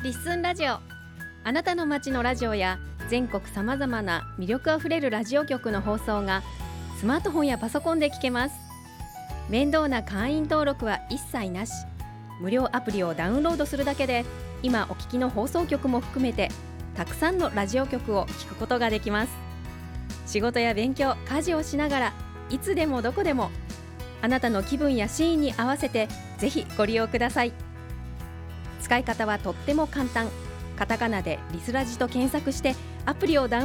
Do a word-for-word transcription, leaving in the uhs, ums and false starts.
リッスンラジオ、あなたの街のラジオや全国さまざまな魅力あふれるラジオ局の放送がスマートフォンやパソコンで聞けます。面倒な会員登録は一切なし。無料アプリをダウンロードするだけで今お聞きの放送局も含めてたくさんのラジオ局を聞くことができます。仕事や勉強、家事をしながらいつでもどこでもあなたの気分やシーンに合わせてぜひご利用ください。使い方はとっても簡単。カタカナでリスラジと検索してアプリをダウンロード